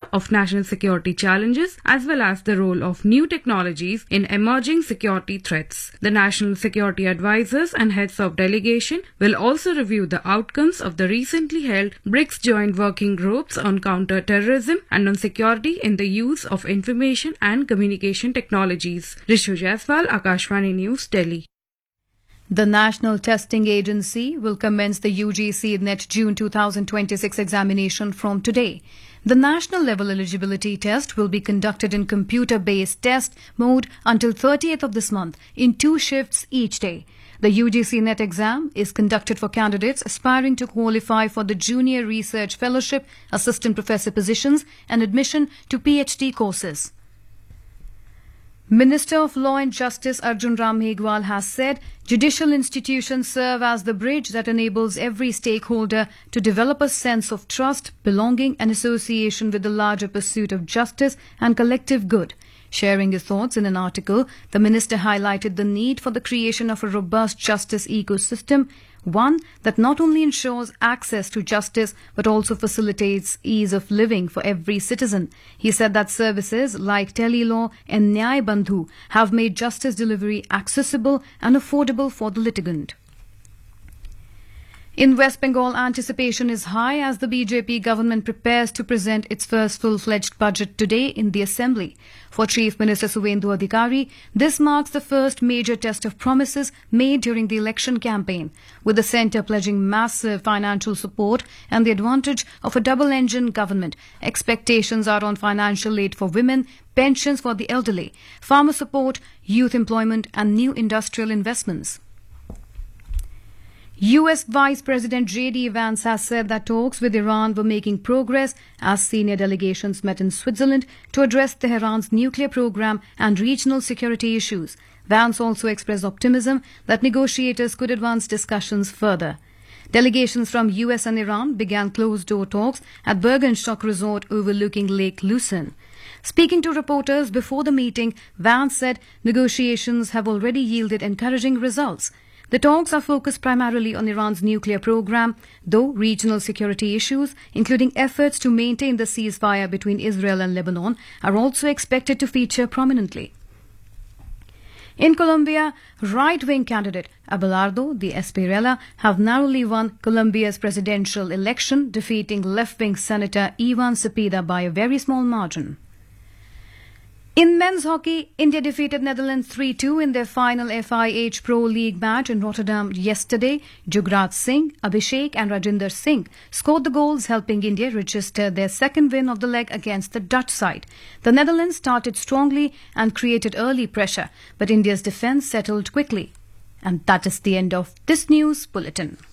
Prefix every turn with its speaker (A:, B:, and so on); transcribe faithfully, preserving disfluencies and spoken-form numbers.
A: of national security challenges as well as the role of new technologies in emerging security threats. The national security advisors and heads of delegation will also review the outcomes of the recently held BRICS joint working groups on counter-terrorism and on security in the use of information and communication technologies. Rishu Jaiswal, Akashvani News, Delhi.
B: The National Testing Agency will commence the U G C NET June twenty twenty-six examination from today. The national level eligibility test will be conducted in computer-based test mode until thirtieth of this month in two shifts each day. The U G C NET exam is conducted for candidates aspiring to qualify for the Junior Research Fellowship, Assistant Professor positions and admission to PhD courses. Minister of Law and Justice Arjun Ram Meghwal has said judicial institutions serve as the bridge that enables every stakeholder to develop a sense of trust, belonging and association with the larger pursuit of justice and collective good. Sharing his thoughts in an article, the minister highlighted the need for the creation of a robust justice ecosystem, one that not only ensures access to justice but also facilitates ease of living for every citizen. He said that services like Telelaw and Nyay Bandhu have made justice delivery accessible and affordable for the litigant. In West Bengal, anticipation is high as the B J P government prepares to present its first full-fledged budget today in the Assembly. For Chief Minister Suvendu Adhikari, this marks the first major test of promises made during the election campaign, with the centre pledging massive financial support and the advantage of a double-engine government. Expectations are on financial aid for women, pensions for the elderly, farmer support, youth employment and new industrial investments. U S Vice President J D Vance has said that talks with Iran were making progress as senior delegations met in Switzerland to address Tehran's nuclear program and regional security issues. Vance also expressed optimism that negotiators could advance discussions further. Delegations from U S and Iran began closed-door talks at Bergenstock Resort overlooking Lake Lucerne. Speaking to reporters before the meeting, Vance said negotiations have already yielded encouraging results. The talks are focused primarily on Iran's nuclear program, though regional security issues, including efforts to maintain the ceasefire between Israel and Lebanon, are also expected to feature prominently. In Colombia, right-wing candidate Abelardo de Espriella have narrowly won Colombia's presidential election, defeating left-wing Senator Ivan Cepeda by a very small margin. In men's hockey, India defeated Netherlands three two in their final F I H Pro League match in Rotterdam yesterday. Jugraj Singh, Abhishek and Rajinder Singh scored the goals, helping India register their second win of the leg against the Dutch side. The Netherlands started strongly and created early pressure, but India's defence settled quickly. And that is the end of this news bulletin.